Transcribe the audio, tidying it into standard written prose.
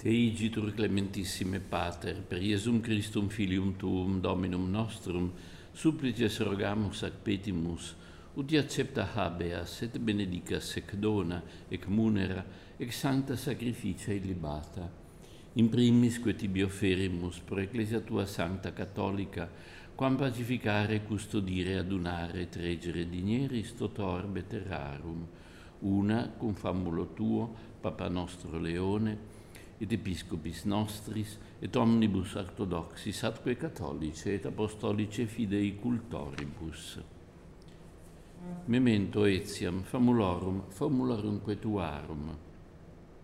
Te igitur clementissime Pater, per Iesum Christum filium tuum, Dominum nostrum, supplices rogamus ac petimus, ut accepta habeas et benedicas ec dona, ec munera, ec sancta sacrificia illibata. In primis que tibi offerimus pro Ecclesia tua sancta catholica, quam pacificare, custodire, adunare, tregere digneris toto orbe terrarum, una cum famulo tuo, Papa nostro Leone, et episcopis nostris, et omnibus orthodoxis, atque catholice et apostolice fidei cultoribus. Memento etiam famulorum tuarum,